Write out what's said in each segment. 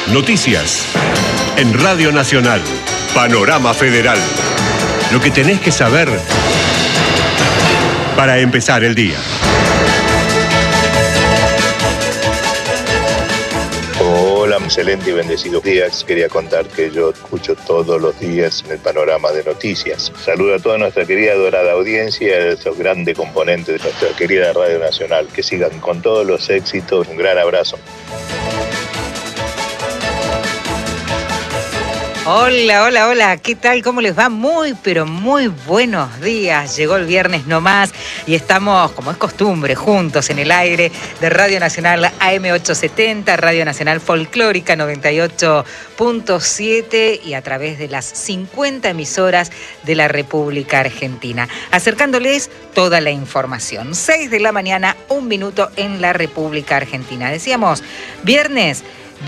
Noticias. En Radio Nacional. Panorama Federal. Lo que tenés que saber para empezar el día. Hola, excelente y bendecido días. Quería contar que yo escucho todos los días en el Panorama de Noticias. Saludo a toda nuestra querida adorada audiencia, a esos grandes componentes de nuestra querida Radio Nacional. Que sigan con todos los éxitos. Un gran abrazo. Hola, hola, hola, ¿qué tal? ¿Cómo les va? Muy, pero muy buenos días. Llegó el viernes nomás y estamos, como es costumbre, juntos en el aire de Radio Nacional AM870, Radio Nacional Folclórica 98.7 y a través de las 50 emisoras de la República Argentina, acercándoles toda la información. 6 de la mañana, 1 minuto en la República Argentina. Decíamos, viernes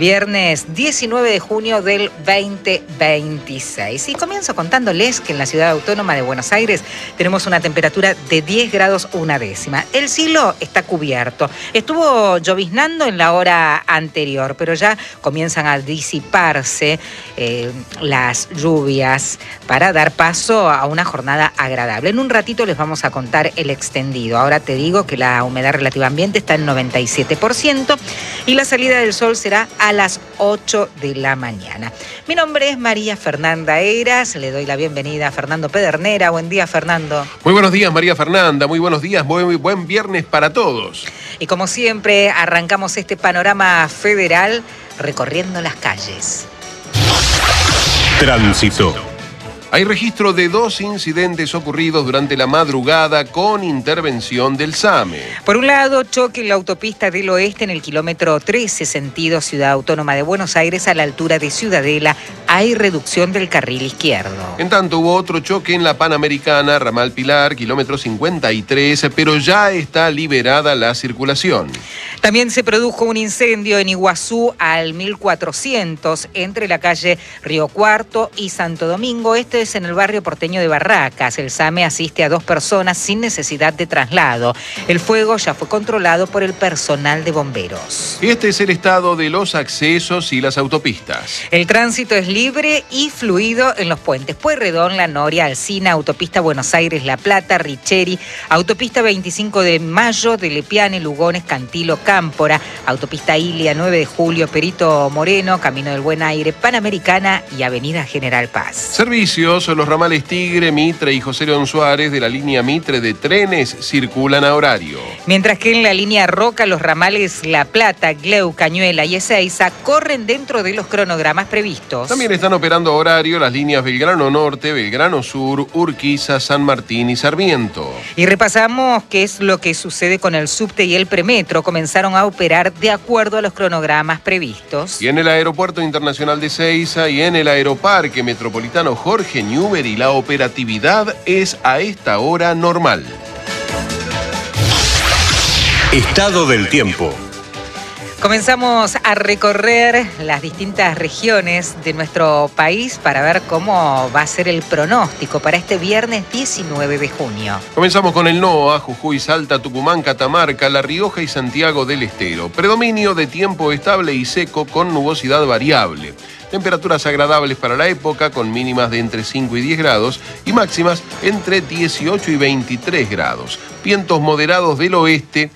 19 de junio del 2026. Y comienzo contándoles que en la ciudad autónoma de Buenos Aires tenemos una temperatura de 10 grados 1 décima. El cielo está cubierto. Estuvo lloviznando en la hora anterior, pero ya comienzan a disiparse las lluvias para dar paso a una jornada agradable. En un ratito les vamos a contar el extendido. Ahora te digo que la humedad relativa ambiente está en 97% y la salida del sol será a las 8 de la mañana. Mi nombre es María Fernanda Eras, le doy la bienvenida a Fernando Pedernera. Buen día, Fernando. Muy buenos días, María Fernanda, muy buenos días, muy buen viernes para todos. Y como siempre, arrancamos este panorama federal recorriendo las calles. Tránsito. Hay registro de 2 incidentes ocurridos durante la madrugada con intervención del SAME. Por un lado, choque en la autopista del Oeste en el kilómetro 13, sentido Ciudad Autónoma de Buenos Aires, a la altura de Ciudadela. Hay reducción del carril izquierdo. En tanto, hubo otro choque en la Panamericana, Ramal Pilar, kilómetro 53, pero ya está liberada la circulación. También se produjo un incendio en Iguazú al 1400, entre la calle Río Cuarto y Santo Domingo. Este es en el barrio porteño de Barracas. El SAME asiste a 2 personas sin necesidad de traslado. El fuego ya fue controlado por el personal de bomberos. Este es el estado de los accesos y las autopistas. El tránsito es libre y fluido en los puentes Pueyrredón, La Noria, Alsina, autopista Buenos Aires-La Plata, Richeri, autopista 25 de Mayo, de Lepiane, Lugones, Cantilo, Cámpora, autopista Ilia, 9 de Julio, Perito Moreno, Camino del Buen Aire, Panamericana y Avenida General Paz. Servicios, los ramales Tigre, Mitre y José León Suárez de la línea Mitre de trenes circulan a horario. Mientras que en la línea Roca los ramales La Plata, Gleu, Cañuela y Ezeiza corren dentro de los cronogramas previstos. También están operando a horario las líneas Belgrano Norte, Belgrano Sur, Urquiza, San Martín y Sarmiento. Y repasamos qué es lo que sucede con el subte y el premetro. Comenzaron a operar de acuerdo a los cronogramas previstos. Y en el Aeropuerto Internacional de Ezeiza y en el Aeroparque Metropolitano Jorge Newbery, la operatividad es a esta hora normal. Estado del tiempo. Comenzamos a recorrer las distintas regiones de nuestro país para ver cómo va a ser el pronóstico para este viernes 19 de junio. Comenzamos con el NOA, Jujuy, Salta, Tucumán, Catamarca, La Rioja y Santiago del Estero. Predominio de tiempo estable y seco con nubosidad variable. Temperaturas agradables para la época, con mínimas de entre 5 y 10 grados y máximas entre 18 y 23 grados. Vientos moderados del oeste